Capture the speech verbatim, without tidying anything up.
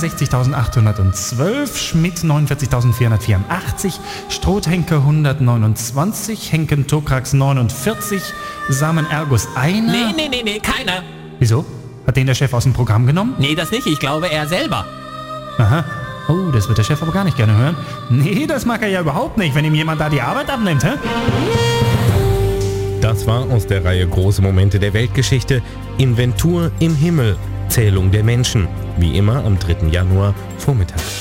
sechzigtausendachthundertzwölf, Schmidt neunundvierzigtausendvierhundertvierundachtzig, Strohhenke hundertneunundzwanzig, Henken Tokrax neunundvierzig, Samen Ergus einer... Nee, nee, nee, nee, keiner. Wieso? Hat den der Chef aus dem Programm genommen? Nee, das nicht, ich glaube er selber. Aha. Oh, das wird der Chef aber gar nicht gerne hören. Nee, das mag er ja überhaupt nicht, wenn ihm jemand da die Arbeit abnimmt, hä? Das war aus der Reihe Große Momente der Weltgeschichte Inventur im Himmel, Zählung der Menschen. Wie immer am dritten Januar vormittags.